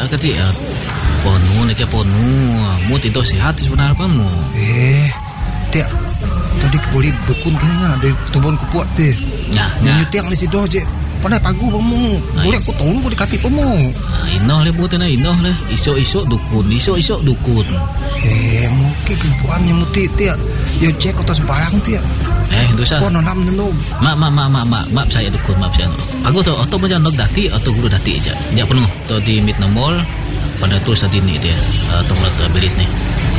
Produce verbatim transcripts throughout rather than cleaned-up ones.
ya kati ya. Ponu nak ponu. Mu tidur sihat sebenarnya apa mu? Eh, tiak. Tadi boleh dukun kena ada tubon kupuat teh. Nah, nah. Nyutiak di situ je. Pandai pagu pamu. Boleh aku tolong boleh kati pamu. Inoh le buat na inoh le. Isok-isok dukun, isok-isok dukun. Eh, mungkin kebuannya muti tiak. Yo cek atau sembarang tiak. Eh, dosa. Kau nanam dulu. Mak, mak, mak, mak, mak, mak saya dukun, mak saya. Pagu tu, atau macam nok dati atau guru dati aja. Dia penuh. Tu di mid mall. Pada tu saat ini dia. Atau mulut berit ni.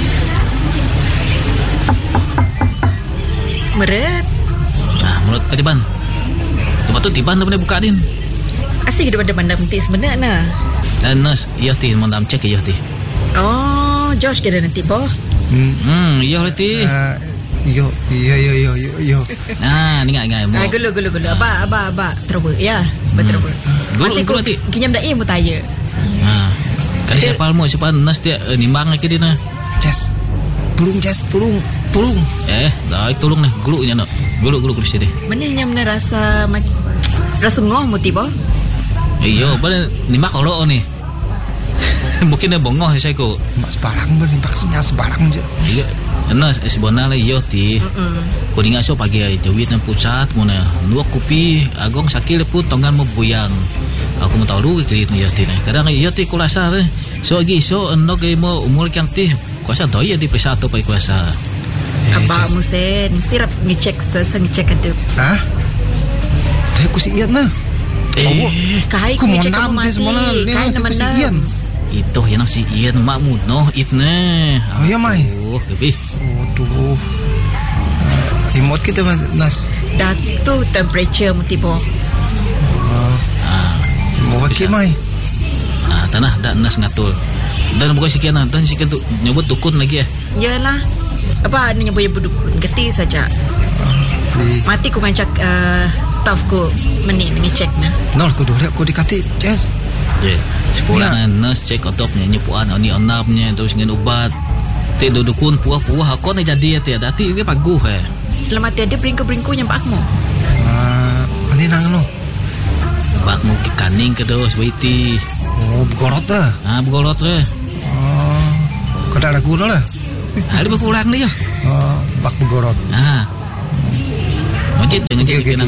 Meret. Ah, mulut ketiban. Tempat tu tiban tu boleh buka din. Asyik depan-depan nanti sebenarnya nah. Dan nas, iya ti, mau nam cek iya ti. Oh, Josh kira nanti boh. Hmm, hmm iya ti. Uh, yo, yo, yo, yo, yo, yo. Ah, ni ngai ngai. Ah, gulu, gulu, gulu. Aba, aba, aba. Terus ya, betul betul. Gulu, gulu ti. Kinyam dah ia mutaya. Ah, kasi siapa mau siapa nas dia nimbang lagi dia na. Jess, tolong Jess, tolong, tolong. Eh, dah tolong nih, gulu nya nak. Gulu, gulu kursi deh. Mana yang mana rasa rasa ngoh muti boh? Iyo, boleh nimbak kalau ni. Mungkin dia bongong saya ko. Mak sebarang boleh maksudnya sebarang je. Iya, enas sebenarnya iyo ti. Kau ingat so pagi ay jawit ng pusat mo na dua kopi agong sakil pun tongan mo buyang. Aku mau tahu lu kirit ni iyo ti na. Kadang iyo ti kulasa re. So agi so ano kay mo umul kyang ti. Kuasa to iya di pesato pa kulasa. Abah musen mesti rap ngecek sesa ngecek adep. Hah? Tuh aku si Ian na. Eh, kai aku mau ngecek nam mati. semua ni. Kai Aku si nama Ian. Itu yang si Ian makmu no itne. Oh ya mai. Oh, kebi. Waduh. Remote kita nas. Datu temperature muti boh. Ah, mau pakai mai. Ah, tanah dak nas ngatul. Dan bukan sekian dan sekian tu nyebut dukun lagi ya. Yalah. Apa ni nyebut berdukun? Geti saja. Mati ku ngancak uh, staff ku meni ngecek na. Nol ku dulu aku dikati. Yes. Je. Sekolah nurse cek otopnya nyepuan ni onapnya terus ngin ubat. Te dukun puah-puah aku ni jadi ya dati dia paguh eh. Selamat dia bringku-bringku nyampak akmu. Ah, ani nang no. Bakmu ke kaning ke dos waiti. Oh, bergorot dah. Ah, bergorot le. Oh, kada ragu no lah. Ada berkurang dia. Oh, bak bergorot. Ah. Macet jangan jadi kenang.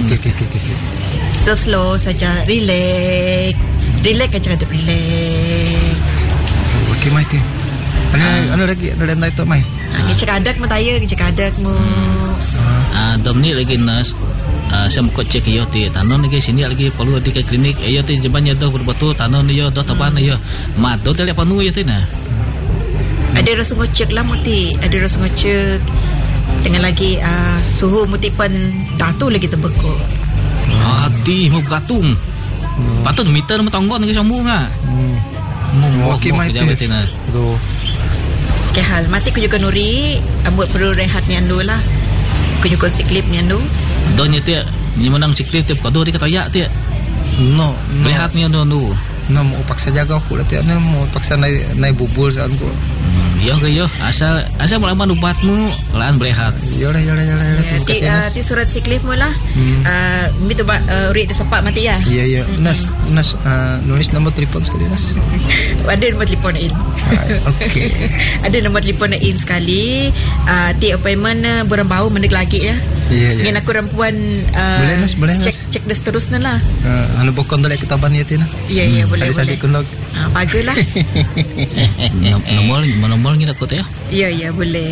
So slow saja, relax. Relax aja ada relax. Okey mai tu. Ana ana lagi ada lain tu mai. Ah, ngecek adak mu taya, ngecek adak mu. Ah, dom ni lagi nas. Ah, saya mau cek iyo ti tanon lagi sini lagi perlu di ke klinik. Iyo ti jebanya do betul tanon iyo do taban iyo. Mat do tele panu iyo ti na. Ada rasa ngecek lah muti, ada rasa ngecek. Dengan lagi uh, suhu muti pun datu lagi terbeku. Hati mau gatung. Patut meter mau tonggon lagi sambung ah. Hmm. Okey mai tu. Do. Okey hal mati ku juga nuri, ambut perlu rehat ni andu lah. Ku juga siklip ni andu. Donya ti ni menang siklip ti kado di katoya ti. No, no. Rehat ni andu andu. No, mau paksa jaga aku lah tiada mau paksa naik naik bubur saat aku. Hmm, yo ke yo, asal asal melawan ubatmu, lahan berehat. Yo lah, yo lah, yo lah, yo lah. Terima kasih Nas. Ti surat siklif mu lah. Ah, mi tu ba read sepak mati ya. Ya, ya. Nas, Nas nulis nombor telefon sekali Nas. Ada nombor telefon in. Okey. Ada nombor telefon in sekali. Ah, ti appointment burang bau mendek lagi ya. Ya, ya. Ngin aku perempuan boleh Nas, boleh Nas. Cek cek dah seterusnya lah. Anu bokon dalek ketaban ya Tina. Ya, ya, boleh, boleh. Kunlog. Ah, baguslah. Nomor nomor ni nak kau tu ya? Ya, ya, boleh.